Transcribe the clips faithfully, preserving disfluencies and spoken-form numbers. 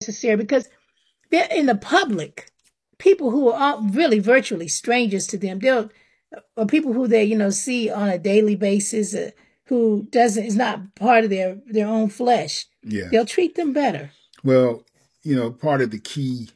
necessary because they're in the public. People who are all really virtually strangers to them, they'll, or people who they, you know, see on a daily basis, uh, who doesn't, is not part of their, their own flesh. Yeah. They'll treat them better. Well, you know, part of the key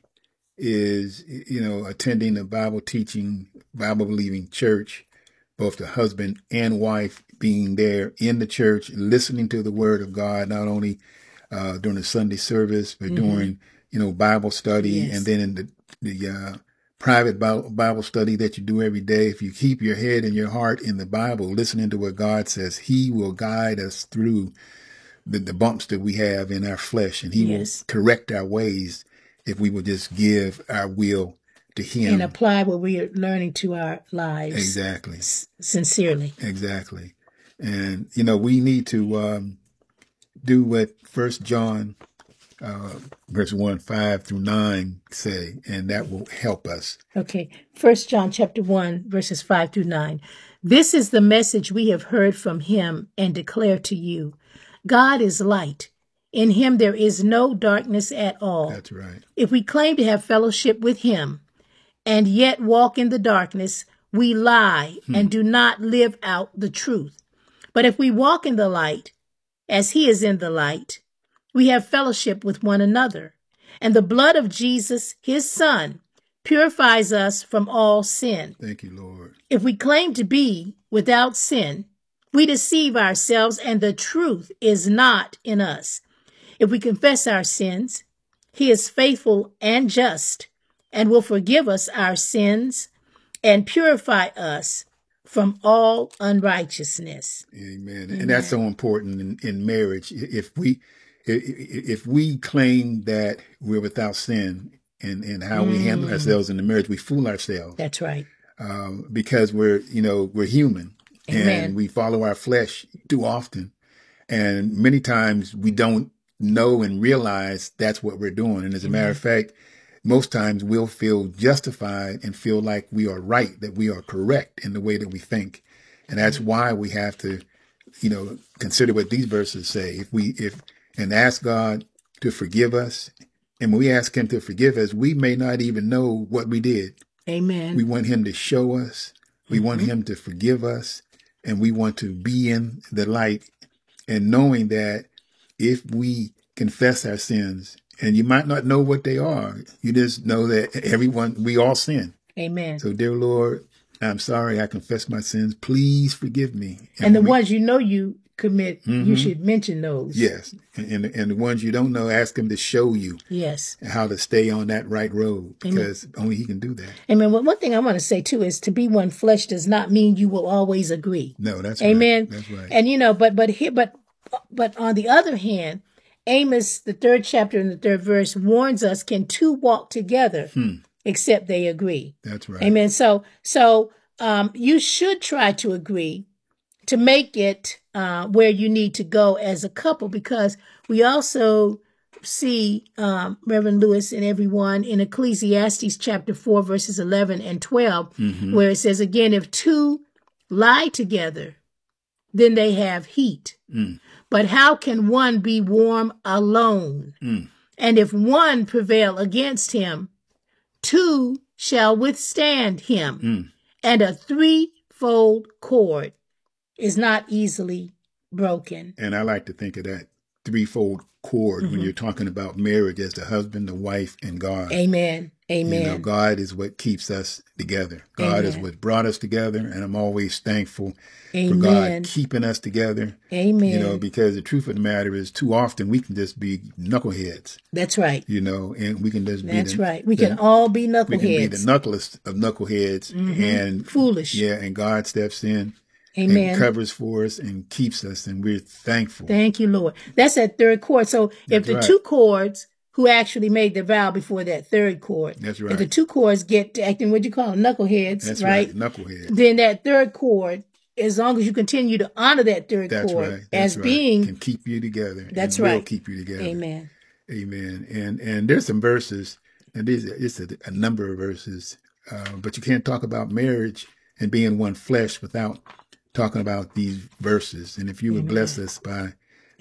is, you know, attending a Bible teaching, Bible believing church, both the husband and wife being there in the church, listening to the word of God, not only uh, during the Sunday service, but mm-hmm. during, you know, Bible study, yes. and then in the, the uh, private Bible study that you do every day. If you keep your head and your heart in the Bible, listening to what God says, he will guide us through the, the bumps that we have in our flesh, and he yes. will correct our ways if we will just give our will to him. And apply what we are learning to our lives. Exactly. S- sincerely. Exactly. And, you know, we need to um, do what First John uh, verse one, five through nine say, and that will help us. Okay. First John chapter one, verses five through nine. This is the message we have heard from him and declare to you. God is light. In him there is no darkness at all. That's right. If we claim to have fellowship with him and yet walk in the darkness, we lie hmm. and do not live out the truth. But if we walk in the light, as he is in the light, we have fellowship with one another. And the blood of Jesus, his son, purifies us from all sin. Thank you, Lord. If we claim to be without sin, we deceive ourselves and the truth is not in us. If we confess our sins, he is faithful and just and will forgive us our sins and purify us from all unrighteousness. Amen. Amen. And that's so important in, in marriage. If we if we claim that we're without sin and, and how mm. we handle ourselves in the marriage, we fool ourselves. That's right. Um, because we're, you know, we're human. Amen. And we follow our flesh too often. And many times we don't know and realize that's what we're doing. And as a Amen. Matter of fact, most times we'll feel justified and feel like we are right, that we are correct in the way that we think. And that's mm-hmm. why we have to, you know, consider what these verses say. If we, if, and ask God to forgive us. And when we ask him to forgive us, we may not even know what we did. Amen. We want him to show us. We mm-hmm. want him to forgive us. And we want to be in the light and knowing that if we confess our sins, and you might not know what they are, you just know that everyone, we all sin. Amen. So, dear Lord, I'm sorry, I confess my sins. Please forgive me. And, and the we, ones you know you commit, mm-hmm. you should mention those. Yes. And, and and the ones you don't know, ask him to show you yes. how to stay on that right road, because Amen. Only he can do that. Amen. Well, one thing I want to say, too, is to be one flesh does not mean you will always agree. No, that's Amen. right. That's right. And, you know, but but here, but but on the other hand, Amos, the third chapter and the third verse, warns us, can two walk together hmm. except they agree? That's right. Amen. So, so um, you should try to agree to make it uh, where you need to go as a couple, because we also see, um, Reverend Lewis and everyone, in Ecclesiastes chapter four, verses eleven and twelve, mm-hmm. where it says, again, if two lie together, then they have heat. Mm. But how can one be warm alone? Mm. And if one prevail against him, two shall withstand him. Mm. And a threefold cord is not easily broken. And I like to think of that threefold cord mm-hmm. when you're talking about marriage as the husband, the wife, and God. Amen. Amen. You know, God is what keeps us together. God Amen. Is what brought us together. And I'm always thankful Amen. For God keeping us together. Amen. You know, because the truth of the matter is, too often we can just be knuckleheads. That's right. You know, and we can just be That's the, right. We the, can all be knuckleheads. We can be the knucklest of knuckleheads. Mm-hmm. And foolish. Yeah, and God steps in. Amen. And covers for us and keeps us, and we're thankful. Thank you, Lord. That's that third cord. So if That's the right. two cords who actually made the vow before that third cord, That's right. if the two cords get to acting what you call them, knuckleheads, That's right? right, knuckleheads. Then that third cord, as long as you continue to honor that third That's cord right. That's as right. being, can keep you together. That's and right. Will keep you together. Amen. Amen. And and there's some verses, and there's it's a, a number of verses, uh, but you can't talk about marriage and being one flesh without talking about these verses. And if you would Amen. Bless us by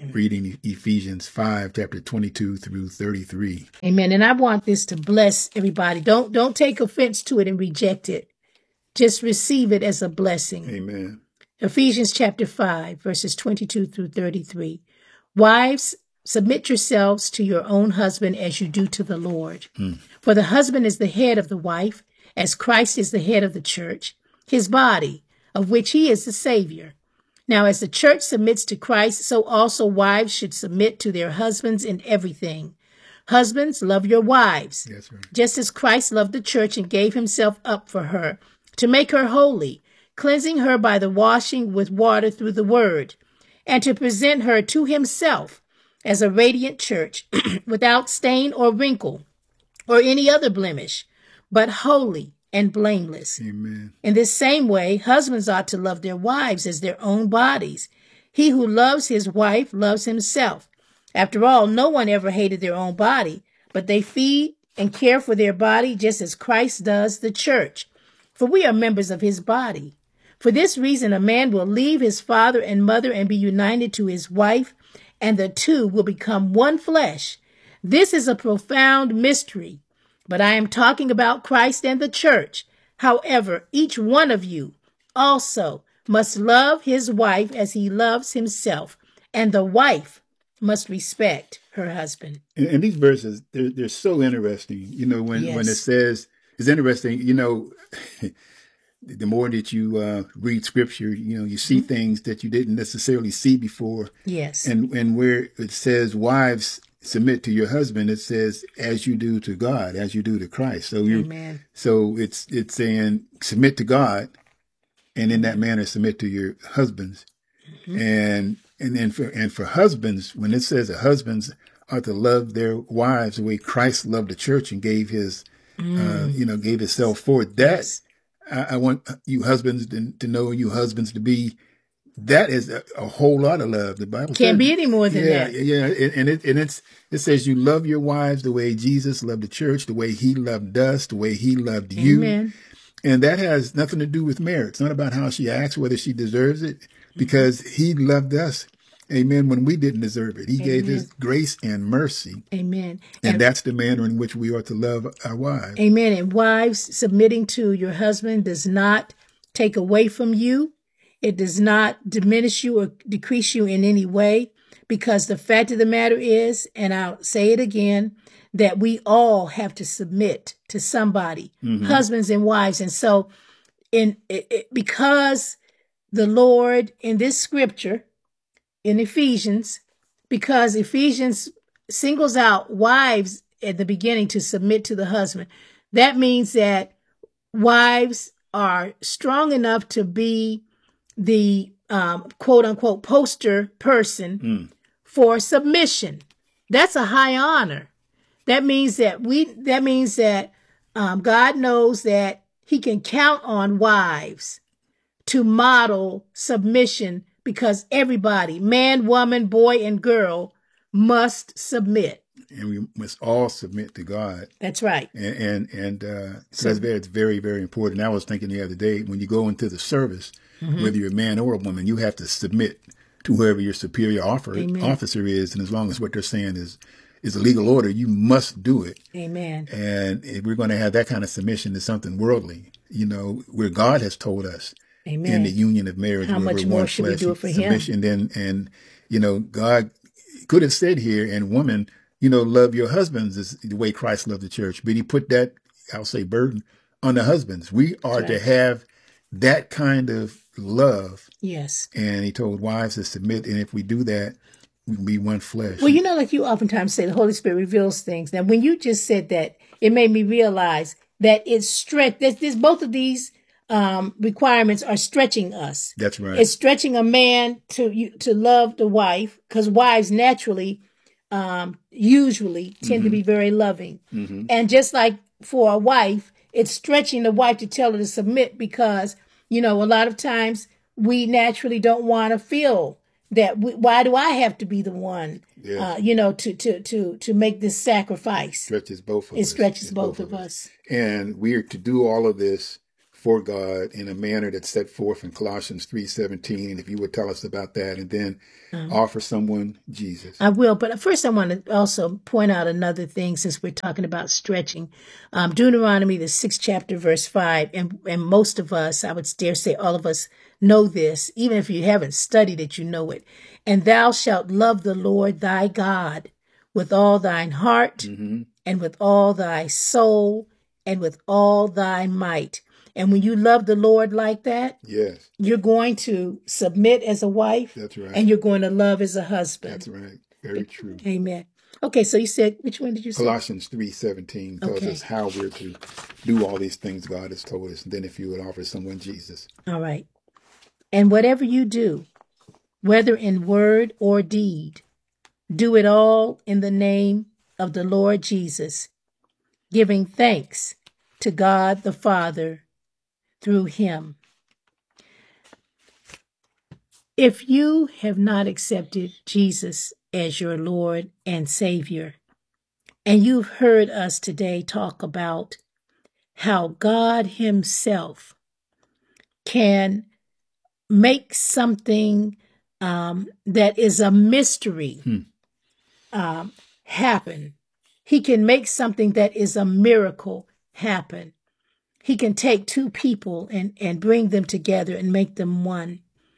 reading Ephesians five, chapter twenty-two through thirty-three. Amen. And I want this to bless everybody. Don't don't take offense to it and reject it. Just receive it as a blessing. Amen. Ephesians chapter five, verses twenty-two through thirty-three. Wives, submit yourselves to your own husband as you do to the Lord. Hmm. For the husband is the head of the wife, as Christ is the head of the church, his body, of which he is the Savior. Now, as the church submits to Christ, so also wives should submit to their husbands in everything. Husbands, love your wives, That's right. just as Christ loved the church and gave himself up for her, to make her holy, cleansing her by the washing with water through the word, and to present her to himself as a radiant church, without stain or wrinkle or any other blemish, but holy and blameless. Amen. In this same way, husbands ought to love their wives as their own bodies. He who loves his wife loves himself. After all, no one ever hated their own body, but they feed and care for their body just as Christ does the church. For we are members of his body. For this reason, a man will leave his father and mother and be united to his wife, and the two will become one flesh. This is a profound mystery, but I am talking about Christ and the church. However, each one of you also must love his wife as he loves himself, and the wife must respect her husband. And, and these verses, they're, they're so interesting. You know, when, Yes. when it says, it's interesting, you know, the more that you uh, read scripture, you know, you see mm-hmm. things that you didn't necessarily see before. Yes. And and where it says, wives, submit to your husband, it says, as you do to God, as you do to Christ. So you, Amen. so it's it's saying submit to God, and in that manner submit to your husbands. Mm-hmm. And and then for and for husbands, when it says that husbands are to love their wives the way Christ loved the church and gave his, mm. uh, you know, gave himself for it. That Yes. I, I want you husbands to, to know, you husbands to be. That is a, a whole lot of love. The Bible Can't says, be any more than yeah, that. Yeah, and it and it's it says you love your wives the way Jesus loved the church, the way he loved us, the way he loved you. Amen. And that has nothing to do with merit. It's not about how she acts, whether she deserves it, because mm-hmm. he loved us. Amen. When we didn't deserve it, he Amen. Gave his grace and mercy. Amen. And, and that's the manner in which we are to love our wives. Amen. And wives, submitting to your husband does not take away from you. It does not diminish you or decrease you in any way, because the fact of the matter is, and I'll say it again, that we all have to submit to somebody, mm-hmm. husbands and wives. And so in it, it, because the Lord in this scripture, in Ephesians, because Ephesians singles out wives at the beginning to submit to the husband, that means that wives are strong enough to be the um, quote unquote poster person mm. for submission. That's a high honor. That means that we, that means that um, God knows that he can count on wives to model submission, because everybody, man, woman, boy, and girl, must submit. And we must all submit to God. That's right. And and, and uh, so that's very, it's very, very important. I was thinking the other day, when you go into the service, mm-hmm. whether you're a man or a woman, you have to submit to whoever your superior offer, officer is. And as long as what they're saying is is a legal order, you must do it. Amen. And if we're going to have that kind of submission to something worldly, you know, where God has told us, Amen. In the union of marriage, how much more should we do it for submission, him? Then, and, you know, God could have said here, and woman, you know, love your husbands is the way Christ loved the church. But he put that, I'll say, burden on the husbands. We are right. to have that kind of love. Yes. And he told wives to submit. And if we do that, we can be one flesh. Well, you know, like you oftentimes say, the Holy Spirit reveals things. Now, when you just said that, it made me realize that it's stretch. There's, there's both of these um, requirements are stretching us. That's right. It's stretching a man to to love the wife, because wives naturally, um, usually tend mm-hmm. to be very loving. Mm-hmm. And just like for a wife, it's stretching the wife to tell her to submit, because, you know, a lot of times we naturally don't want to feel that. We, why do I have to be the one, yeah. uh, you know, to, to, to, to make this sacrifice? It stretches both of it us. stretches it's both, both of us. us. And we are to do all of this for God in a manner that's set forth in Colossians three seventeen. If you would tell us about that, and then um, offer someone Jesus. I will, but first I want to also point out another thing since we're talking about stretching. Um, Deuteronomy, the sixth chapter, verse five, and, and most of us, I would dare say all of us, know this. Even if you haven't studied it, you know it. And thou shalt love the Lord thy God with all thine heart, mm-hmm. and with all thy soul, and with all thy might. And when you love the Lord like that, yes, you're going to submit as a wife. That's right. And you're going to love as a husband. That's right. Very true. Amen. Okay, so you said, which one did you say? Colossians three seventeen tells okay. us how we're to do all these things God has told us. And then if you would offer someone Jesus. All right. And whatever you do, whether in word or deed, do it all in the name of the Lord Jesus, giving thanks to God the Father through him. If you have not accepted Jesus as your Lord and Savior, and you've heard us today talk about how God himself can make something um, that is a mystery hmm. um, happen. He can make something that is a miracle happen. He can take two people and, and bring them together and make them one.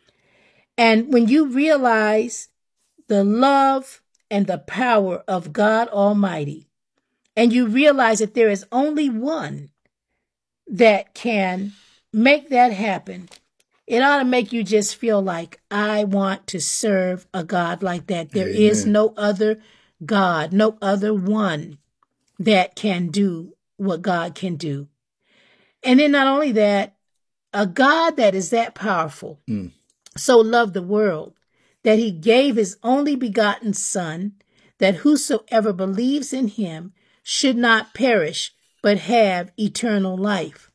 And when you realize the love and the power of God Almighty, and you realize that there is only one that can make that happen, it ought to make you just feel like, I want to serve a God like that. There Amen. Is no other God, no other one that can do what God can do. And then not only that, a God that is that powerful, mm. so loved the world that he gave his only begotten Son, that whosoever believes in him should not perish, but have eternal life.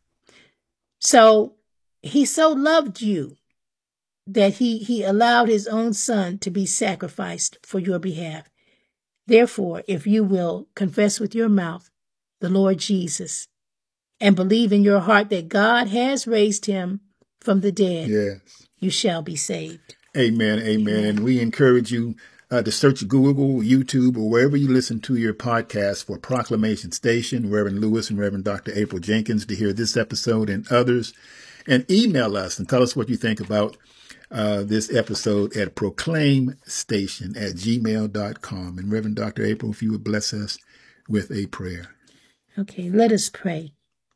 So he so loved you that he, he allowed his own Son to be sacrificed for your behalf. Therefore, if you will confess with your mouth the Lord Jesus and believe in your heart that God has raised him from the dead, yes, you shall be saved. Amen, amen. Amen. And we encourage you uh, to search Google, YouTube, or wherever you listen to your podcast for Proclamation Station, Reverend Lewis and Reverend Doctor April Jenkins, to hear this episode and others. And email us and tell us what you think about uh, this episode at proclaimstation at gmail dot com. And Reverend Doctor April, if you would bless us with a prayer. Okay, let us pray.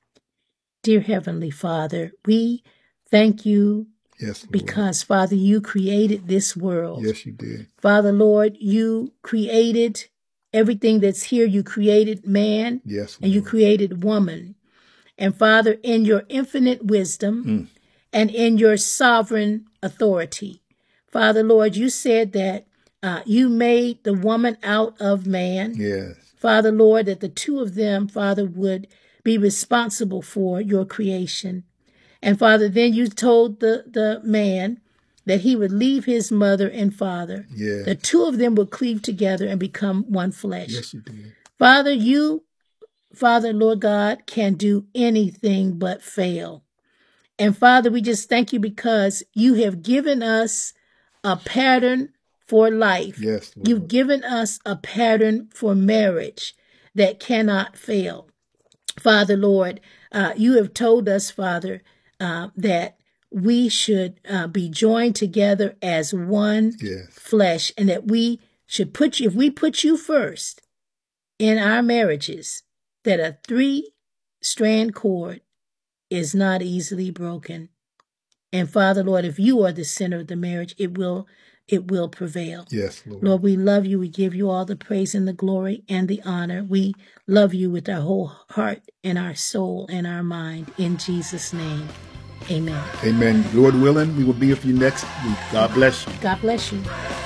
Dear Heavenly Father, we thank you. Yes, Lord. Because, Father, you created this world. Yes, you did. Father, Lord, you created everything that's here. You created man. Yes, Lord. And you created woman. And, Father, in your infinite wisdom mm. and in your sovereign authority, Father, Lord, you said that uh, you made the woman out of man. Yes. Father, Lord, that the two of them, Father, would be responsible for your creation. And Father, then you told the, the man that he would leave his mother and father. Yeah. The two of them would cleave together and become one flesh. Yes, you did. Father, you, Father, Lord God, can do anything but fail. And Father, we just thank you because you have given us a pattern for life. Yes, Lord. You've given us a pattern for marriage that cannot fail. Father, Lord, uh, you have told us, Father, Uh, that we should uh, be joined together as one yes. flesh, and that we should put you, if we put you first in our marriages, that a three-strand cord is not easily broken. And Father, Lord, if you are the center of the marriage, it will it will prevail. Yes, Lord. Lord, we love you. We give you all the praise and the glory and the honor. We love you with our whole heart and our soul and our mind. In Jesus' name, amen. Amen. Lord willing, we will be with you next week. God bless you. God bless you.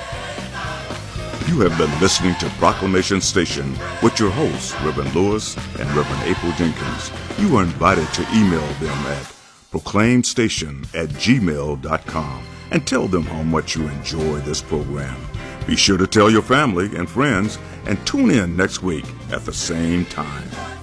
You have been listening to Proclamation Station with your hosts, Reverend Lewis and Reverend April Jenkins. You are invited to email them at proclaimstation at gmail dot com and tell them how much you enjoy this program. Be sure to tell your family and friends and tune in next week at the same time.